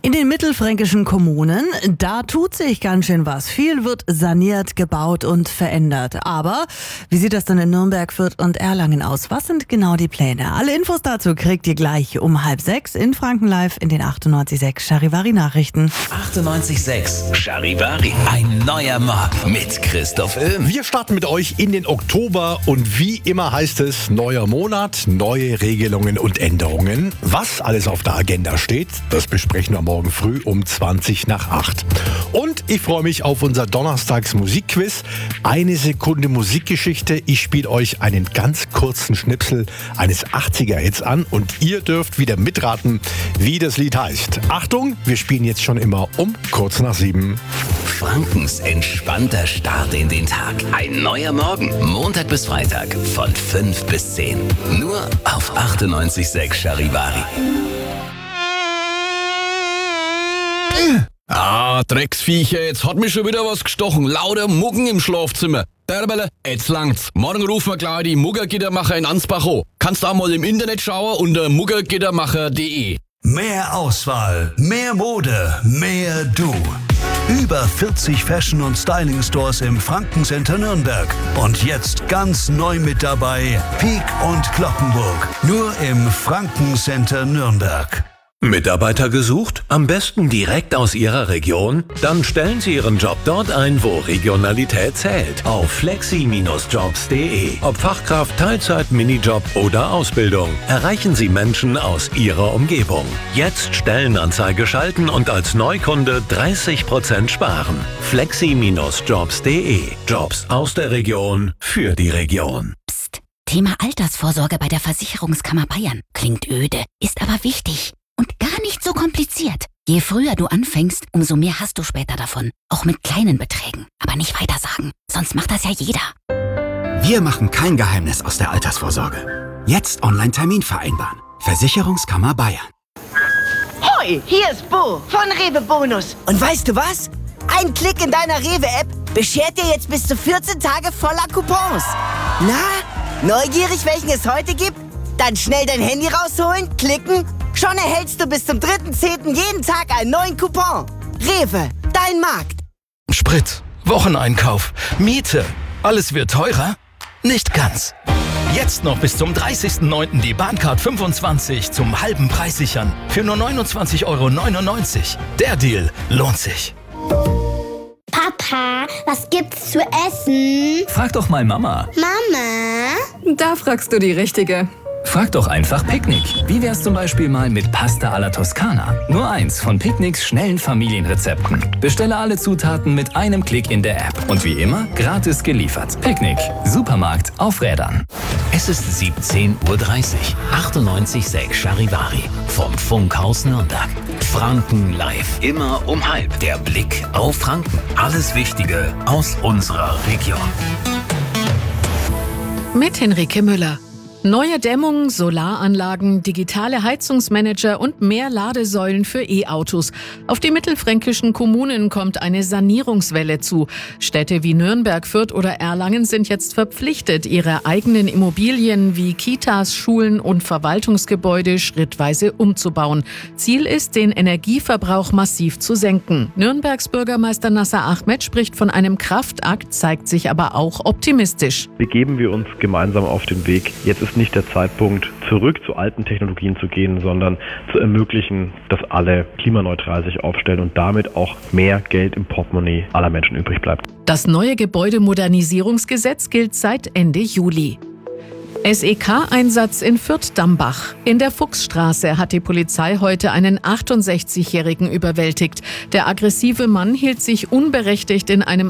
In den mittelfränkischen Kommunen, da tut sich ganz schön was. Viel wird saniert, gebaut und verändert. Aber wie sieht das denn in Nürnberg, Fürth und Erlangen aus? Was sind genau die Pläne? Alle Infos dazu kriegt ihr gleich um 5:30 in Franken Live in den 98.6 Charivari-Nachrichten. 98.6 Charivari. Ein neuer Morgen mit Christoph Öhm. Wir starten mit euch in den Oktober und wie immer heißt es, neuer Monat, neue Regelungen und Änderungen. Was alles auf der Agenda steht, das besprechen wir morgen früh um 8:20. Und ich freue mich auf unser Donnerstags-Musikquiz. 1 Sekunde Musikgeschichte. Ich spiele euch einen ganz kurzen Schnipsel eines 80er-Hits an und ihr dürft wieder mitraten, wie das Lied heißt. Achtung, wir spielen jetzt schon immer um 7:15. Frankens entspannter Start in den Tag. Ein neuer Morgen. Montag bis Freitag von 5 bis 10. Nur auf 98.6 Charivari. Drecksviecher, jetzt hat mich schon wieder was gestochen. Lauter Muggen im Schlafzimmer. Derbele, jetzt langt's. Morgen rufen wir gleich die Muggergittermacher in Ansbach an. Kannst auch mal im Internet schauen unter muggergittermacher.de. Mehr Auswahl, mehr Mode, mehr du. Über 40 Fashion- und Styling-Stores im Franken-Center Nürnberg. Und jetzt ganz neu mit dabei Peek und Cloppenburg. Nur im Franken-Center Nürnberg. Mitarbeiter gesucht? Am besten direkt aus Ihrer Region? Dann stellen Sie Ihren Job dort ein, wo Regionalität zählt. Auf flexi-jobs.de. Ob Fachkraft, Teilzeit, Minijob oder Ausbildung. Erreichen Sie Menschen aus Ihrer Umgebung. Jetzt Stellenanzeige schalten und als Neukunde 30% sparen. flexi-jobs.de. Jobs aus der Region für die Region. Psst. Thema Altersvorsorge bei der Versicherungskammer Bayern. Klingt öde, ist aber wichtig. Und gar nicht so kompliziert. Je früher du anfängst, umso mehr hast du später davon. Auch mit kleinen Beträgen. Aber nicht weitersagen, sonst macht das ja jeder. Wir machen kein Geheimnis aus der Altersvorsorge. Jetzt Online-Termin vereinbaren. Versicherungskammer Bayern. Hoi, hier ist Bo von Rewe Bonus. Und weißt du was? Ein Klick in deiner Rewe-App beschert dir jetzt bis zu 14 Tage voller Coupons. Na, neugierig, welchen es heute gibt? Dann schnell dein Handy rausholen, klicken. Schon erhältst du bis zum 3.10. jeden Tag einen neuen Coupon. Rewe, dein Markt. Sprit, Wocheneinkauf, Miete. Alles wird teurer? Nicht ganz. Jetzt noch bis zum 30.09. die Bahncard 25 zum halben Preis sichern. Für nur 29,99 €. Der Deal lohnt sich. Papa, was gibt's zu essen? Frag doch mal Mama. Mama? Da fragst du die Richtige. Frag doch einfach Picknick. Wie wär's zum Beispiel mal mit Pasta alla Toskana? Nur eins von Picknicks schnellen Familienrezepten. Bestelle alle Zutaten mit einem Klick in der App. Und wie immer, gratis geliefert. Picknick. Supermarkt auf Rädern. Es ist 17:30 Uhr. 98.6 Charivari. Vom Funkhaus Nürnberg. Franken Live. Immer um 12:30. Der Blick auf Franken. Alles Wichtige aus unserer Region. Mit Henrike Müller. Neue Dämmung, Solaranlagen, digitale Heizungsmanager und mehr Ladesäulen für E-Autos. Auf die mittelfränkischen Kommunen kommt eine Sanierungswelle zu. Städte wie Nürnberg, Fürth oder Erlangen sind jetzt verpflichtet, ihre eigenen Immobilien wie Kitas, Schulen und Verwaltungsgebäude schrittweise umzubauen. Ziel ist, den Energieverbrauch massiv zu senken. Nürnbergs Bürgermeister Nasser Ahmed spricht von einem Kraftakt, zeigt sich aber auch optimistisch. Begeben wir uns gemeinsam auf den Weg. Jetzt ist nicht der Zeitpunkt, zurück zu alten Technologien zu gehen, sondern zu ermöglichen, dass alle klimaneutral sich aufstellen und damit auch mehr Geld im Portemonnaie aller Menschen übrig bleibt. Das neue Gebäudemodernisierungsgesetz gilt seit Ende Juli. SEK-Einsatz in Fürth-Dambach. In der Fuchsstraße hat die Polizei heute einen 68-Jährigen überwältigt. Der aggressive Mann hielt sich unberechtigt in einem